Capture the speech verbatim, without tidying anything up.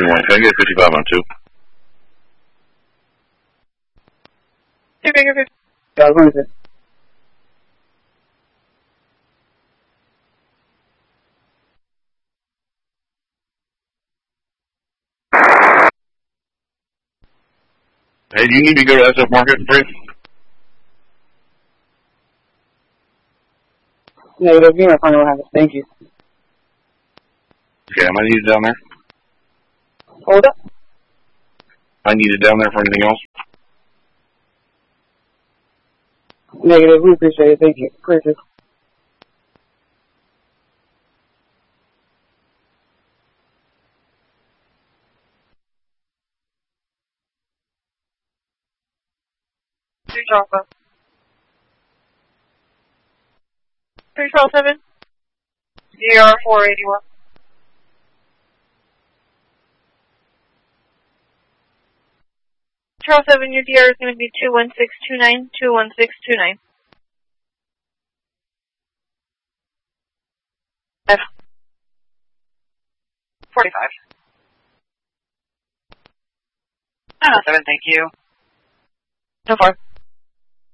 ninety-one. Can I get fifty-five on two? Two bigger fifty. Yeah, what is it? Hey, do you need to go to S F Market, Brent? Negative, you know, find out what happens. Thank you. Okay, am I needed down there? Hold up. I needed down there for anything else? Negative, we appreciate it. Thank you. Appreciate it. Three Charles Three Charles Seven. D R four eighty one. Charles Seven, your D R is going to be two one six two nine two one six two nine. F. Forty five. Oh, seven, thank you. So far.